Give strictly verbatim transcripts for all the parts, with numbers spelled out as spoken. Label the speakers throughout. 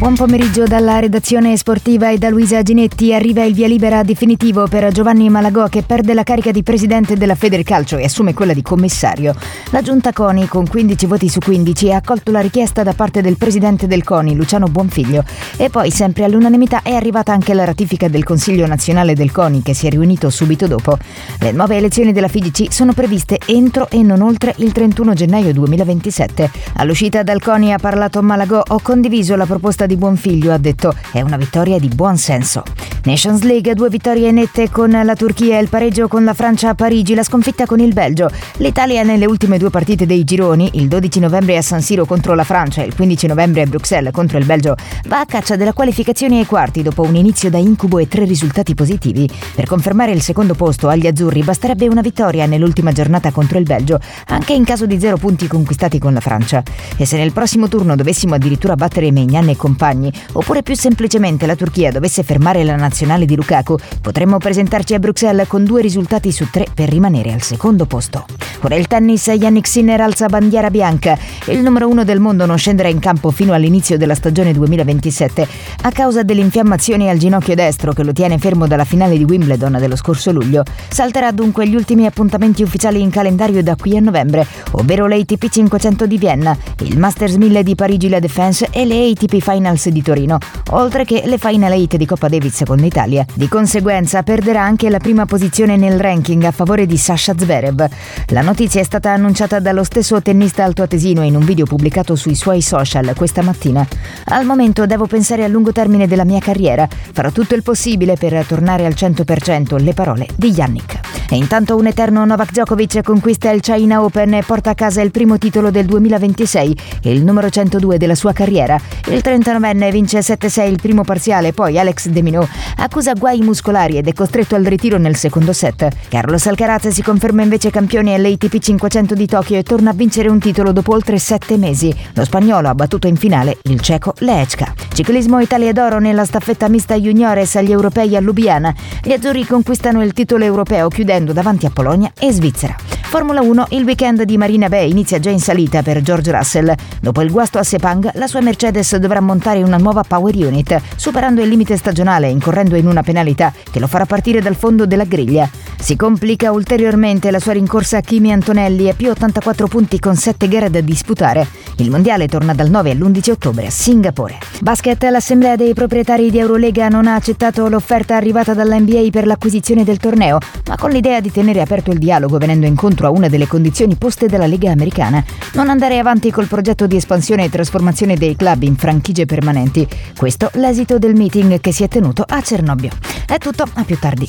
Speaker 1: Buon pomeriggio dalla redazione sportiva e da Luisa Ginetti. Arriva il via libera definitivo per Giovanni Malagò, che perde la carica di presidente della Federcalcio e assume quella di commissario. La giunta CONI, con quindici voti su quindici, ha accolto la richiesta da parte del presidente del CONI, Luciano Buonfiglio. E poi, sempre all'unanimità, è arrivata anche la ratifica del Consiglio Nazionale del CONI, che si è riunito subito dopo. Le nuove elezioni della F I G C sono previste entro e non oltre il trentuno gennaio duemilaventisette. All'uscita dal CONI ha parlato Malagò: ho condiviso la proposta di Buonfiglio, ha detto, è una vittoria di buon senso. Nations League, due vittorie nette con la Turchia, il pareggio con la Francia a Parigi, la sconfitta con il Belgio. L'Italia nelle ultime due partite dei gironi, il dodici novembre a San Siro contro la Francia e il quindici novembre a Bruxelles contro il Belgio, va a caccia della qualificazione ai quarti dopo un inizio da incubo e tre risultati positivi. Per confermare il secondo posto agli azzurri basterebbe una vittoria nell'ultima giornata contro il Belgio, anche in caso di zero punti conquistati con la Francia. E se nel prossimo turno dovessimo addirittura battere Maignan e compagni, oppure più semplicemente la Turchia dovesse fermare la nazionale di Lukaku, potremmo presentarci a Bruxelles con due risultati su tre per rimanere al secondo posto. Ora il tennis, Jannik Sinner alza bandiera bianca. Il numero uno del mondo non scenderà in campo fino all'inizio della stagione duemilaventisette a causa dell'infiammazione al ginocchio destro che lo tiene fermo dalla finale di Wimbledon dello scorso luglio. Salterà dunque gli ultimi appuntamenti ufficiali in calendario da qui a novembre, ovvero l'A T P cinquecento di Vienna, il Masters mille di Parigi La Défense e le A T P Finals di Torino, oltre che le Final Eight di Coppa Davis con l'Italia. Di conseguenza perderà anche la prima posizione nel ranking a favore di Sasha Zverev. La notizia è stata annunciata dallo stesso tennista altoatesino in un video pubblicato sui suoi social questa mattina. Al momento devo pensare a lungo termine della mia carriera. Farò tutto il possibile per tornare al cento per cento, le parole di Jannik. E intanto un eterno Novak Djokovic conquista il China Open e porta a casa il primo titolo del duemilaventisei e il numero centodue della sua carriera. Il trentanovenne vince sette sei il primo parziale, poi Alex de Minaur accusa guai muscolari ed è costretto al ritiro nel secondo set. Carlos Alcaraz si conferma invece campione all'A T P cinquecento di Tokyo e torna a vincere un titolo dopo oltre sette mesi. Lo spagnolo ha battuto in finale il ceco Lehečka. Ciclismo Italia d'oro nella staffetta mista juniores agli europei a Lubiana. Gli azzurri conquistano il titolo europeo chiudendo davanti a Polonia e Svizzera. Formula uno, il weekend di Marina Bay inizia già in salita per George Russell. Dopo il guasto a Sepang, la sua Mercedes dovrà montare una nuova power unit, superando il limite stagionale e incorrendo in una penalità che lo farà partire dal fondo della griglia. Si complica ulteriormente la sua rincorsa a Kimi Antonelli e più ottantaquattro punti con sette gare da disputare. Il mondiale torna dal nove all'undici ottobre a Singapore. Basket, l'assemblea dei proprietari di Eurolega non ha accettato l'offerta arrivata dall'N B A per l'acquisizione del torneo, ma con l'idea di tenere aperto il dialogo venendo incontro a una delle condizioni poste dalla Lega americana: non andare avanti col progetto di espansione e trasformazione dei club in franchigie permanenti. Questo l'esito del meeting che si è tenuto a Cernobbio. È tutto, a più tardi.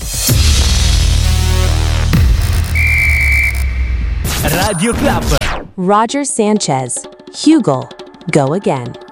Speaker 2: Radio Club.
Speaker 3: Roger Sanchez, Hugo, Go Again.